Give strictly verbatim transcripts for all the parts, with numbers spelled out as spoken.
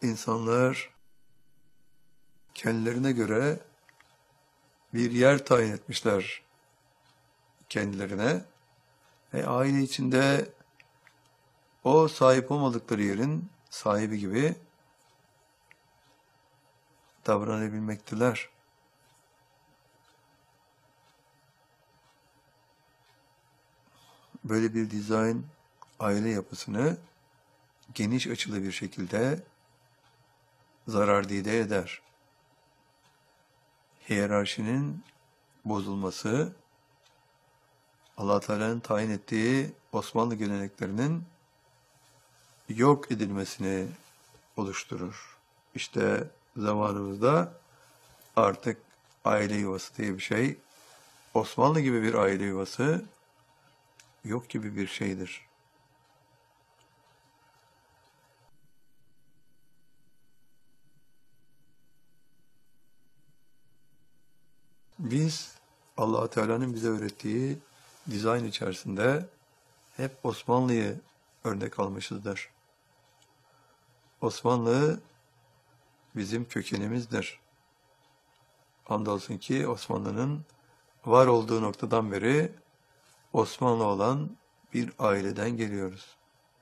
insanlar kendilerine göre bir yer tayin etmişler kendilerine ve aile içinde o sahip olmadıkları yerin sahibi gibi davranabilmekteler. Böyle bir dizayn aile yapısını geniş açılı bir şekilde zarardide eder. Hiyerarşinin bozulması, Allah Teala'nın tayin ettiği Osmanlı geleneklerinin yok edilmesini oluşturur. İşte zamanımızda artık aile yuvası diye bir şey, Osmanlı gibi bir aile yuvası yok gibi bir şeydir. Biz Allah Teala'nın bize öğrettiği dizayn içerisinde hep Osmanlı'yı örnek almışızdır. Osmanlı bizim kökenimizdir. Andolsun ki Osmanlı'nın var olduğu noktadan beri Osmanlı olan bir aileden geliyoruz.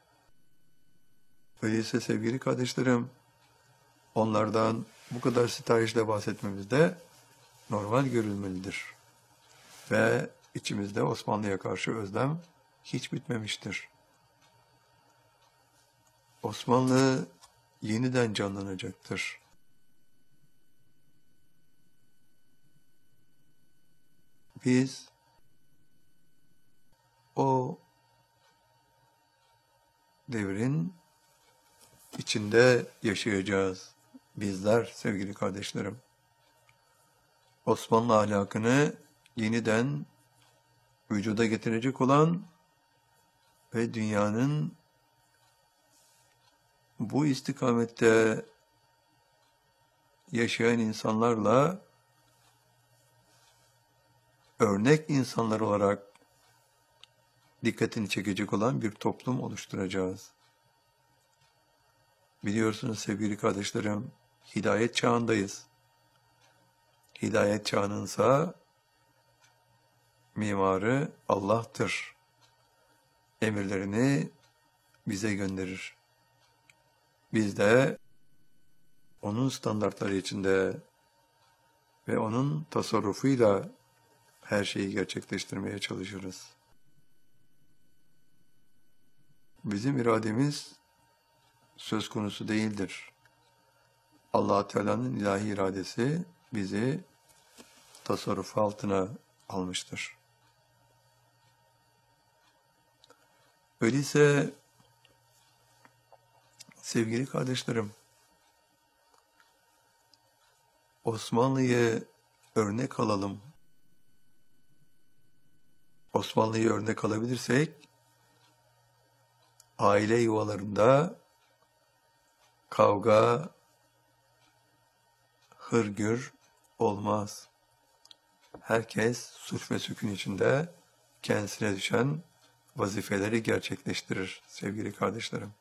Öyleyse sevgili kardeşlerim, onlardan bu kadar sitayişle bahsetmemiz de normal görülmelidir. Ve içimizde Osmanlı'ya karşı özlem hiç bitmemiştir. Osmanlı yeniden canlanacaktır. Biz o devrin içinde yaşayacağız. Bizler sevgili kardeşlerim. Osmanlı ahlakını yeniden vücuda getirecek olan ve dünyanın bu istikamette yaşayan insanlarla örnek insanlar olarak dikkatini çekecek olan bir toplum oluşturacağız. Biliyorsunuz sevgili kardeşlerim, hidayet çağındayız. Hidayet çağınınsa mimarı Allah'tır. Emirlerini bize gönderir. Biz de onun standartları içinde ve onun tasarrufuyla her şeyi gerçekleştirmeye çalışırız. Bizim irademiz söz konusu değildir. Allah Teala'nın ilahi iradesi bizi tasarruf altına almıştır. Öyleyse sevgili kardeşlerim, Osmanlı'yı örnek alalım. Osmanlı'yı örnek alabilirsek, aile yuvalarında kavga, hırgür olmaz. Herkes sulh ve sükun içinde kendisine düşen vazifeleri gerçekleştirir sevgili kardeşlerim.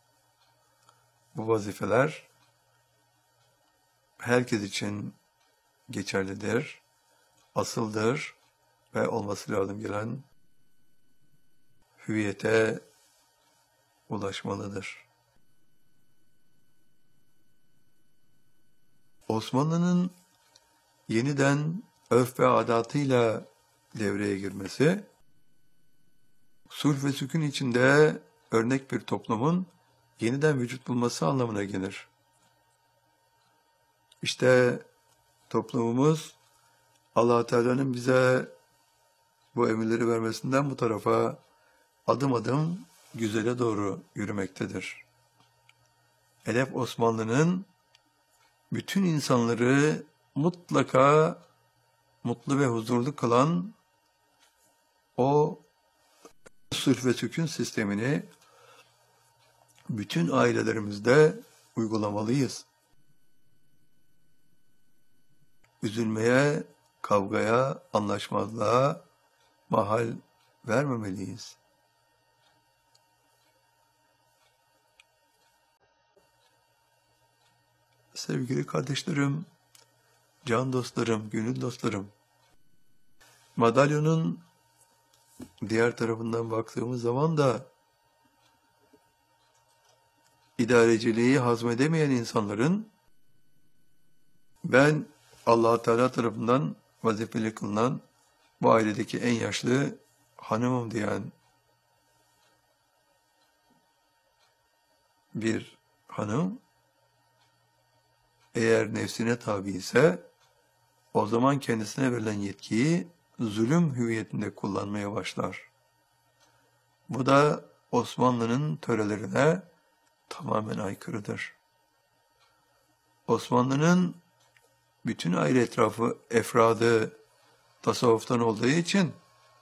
Bu vazifeler herkes için geçerlidir, asıldır ve olması lazım gelen hüviyete ulaşmalıdır. Osmanlı'nın yeniden örf ve adatıyla devreye girmesi, sulh ve sükun içinde örnek bir toplumun yeniden vücut bulması anlamına gelir. İşte toplumumuz Allah Teala'nın bize bu emirleri vermesinden bu tarafa adım adım güzele doğru yürümektedir. Hedef Osmanlı'nın bütün insanları mutlaka mutlu ve huzurlu kılan o sulh ve sükun sistemini bütün ailelerimizde uygulamalıyız. Üzülmeye, kavgaya, anlaşmazlığa mahal vermemeliyiz. Sevgili kardeşlerim, can dostlarım, gönül dostlarım, madalyonun diğer tarafından baktığımız zaman da idareciliği hazmedemeyen insanların ben Allah Teala tarafından vazifeli kılınan bu ailedeki en yaşlı hanımım diyen bir hanım eğer nefsine tabi ise o zaman kendisine verilen yetkiyi zulüm hüviyetinde kullanmaya başlar. Bu da Osmanlı'nın törelerine tamamen aykırıdır. Osmanlı'nın bütün aile etrafı, efradı tasavvuftan olduğu için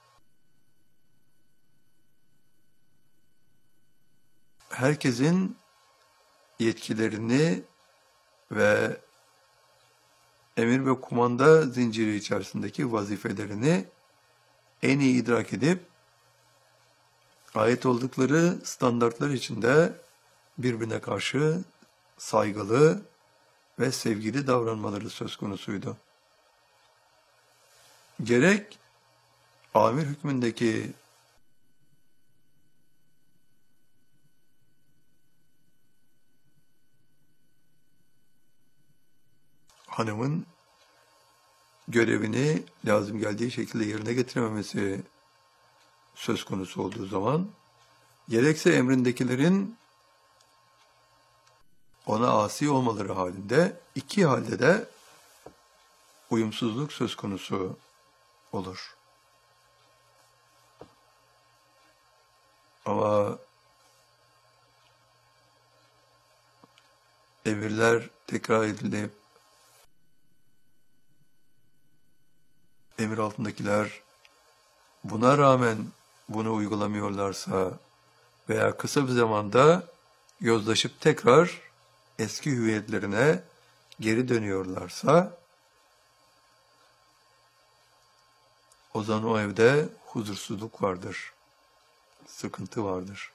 herkesin yetkilerini ve emir ve kumanda zinciri içerisindeki vazifelerini en iyi idrak edip ait oldukları standartlar içinde birbirine karşı saygılı ve sevgili davranmaları söz konusuydu. Gerek amir hükmündeki hanımın görevini lazım geldiği şekilde yerine getirememesi söz konusu olduğu zaman, gerekse emrindekilerin ona asi olmaları halinde iki halde de uyumsuzluk söz konusu olur. Ama emirler tekrar edilip emir altındakiler buna rağmen bunu uygulamıyorlarsa veya kısa bir zamanda yozlaşıp tekrar eski hüviyetlerine geri dönüyorlarsa o zaman o evde huzursuzluk vardır, sıkıntı vardır.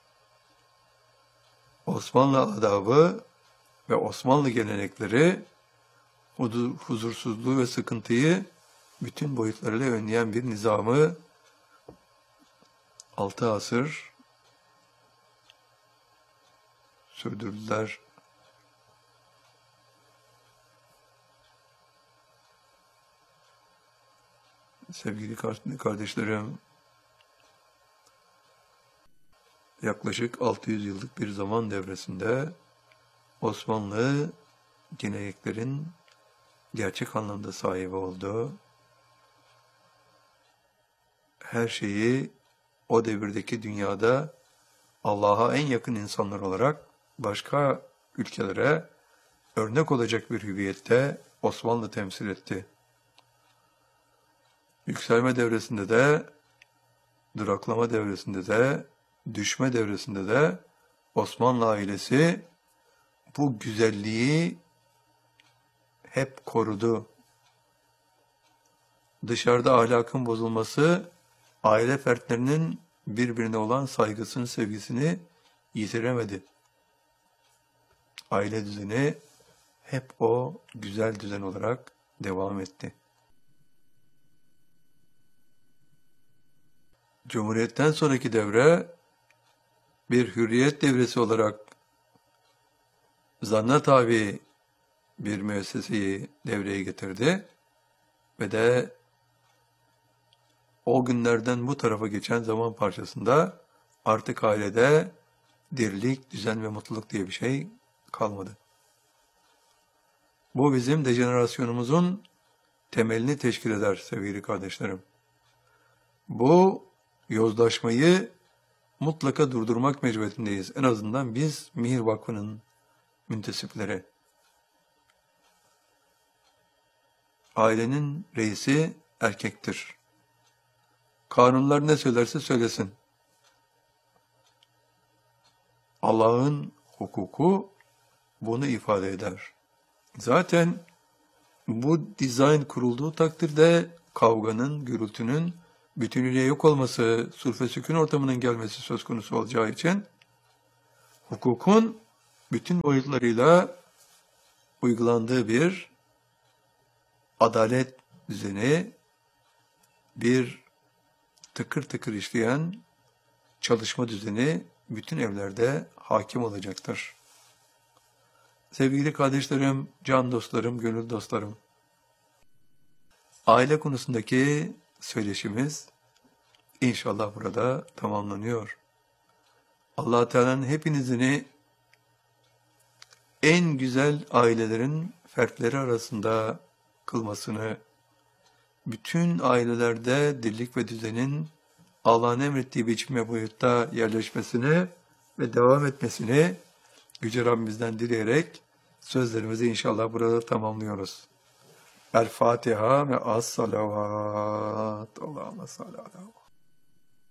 Osmanlı adabı ve Osmanlı gelenekleri huzursuzluğu ve sıkıntıyı bütün boyutlarıyla önleyen bir nizamı altı asır sürdürdüler. Sevgili kardeşlerim, yaklaşık altı yüz yıllık bir zaman devresinde Osmanlı geleneklerin gerçek anlamda sahibi oldu. Her şeyi o devirdeki dünyada Allah'a en yakın insanlar olarak başka ülkelere örnek olacak bir hüviyette Osmanlı temsil etti. Yükselme devresinde de, duraklama devresinde de, düşme devresinde de Osmanlı ailesi bu güzelliği hep korudu. Dışarıda ahlakın bozulması, aile fertlerinin birbirine olan saygısını, sevgisini yitiremedi. Aile düzeni hep o güzel düzen olarak devam etti. Cumhuriyetten sonraki devre bir hürriyet devresi olarak zanna tabi bir müesseseyi devreye getirdi ve de o günlerden bu tarafa geçen zaman parçasında artık ailede dirlik, düzen ve mutluluk diye bir şey kalmadı. Bu bizim dejenerasyonumuzun temelini teşkil eder sevgili kardeşlerim. Bu yozlaşmayı mutlaka durdurmak mecburiyetindeyiz. En azından biz Mihir Vakfı'nın müntesipleri. Ailenin reisi erkektir. Kanunlar ne söylerse söylesin. Allah'ın hukuku bunu ifade eder. Zaten bu dizayn kurulduğu takdirde kavganın, gürültünün bütünüyle yok olması, sulh ve sükun ortamının gelmesi söz konusu olacağı için hukukun bütün boyutlarıyla uygulandığı bir adalet düzeni, bir tıkır tıkır işleyen çalışma düzeni bütün evlerde hakim olacaktır. Sevgili kardeşlerim, can dostlarım, gönül dostlarım, aile konusundaki söyleşimiz inşallah burada tamamlanıyor. Allah Teala'nın hepinizini en güzel ailelerin fertleri arasında kılmasını, bütün ailelerde dirlik ve düzenin Allah'ın emrettiği biçim ve boyutta yerleşmesini ve devam etmesini Yüce Rabbimizden dileyerek sözlerimizi inşallah burada tamamlıyoruz. El Fatiha ve as-salavat. Allahümme salli ala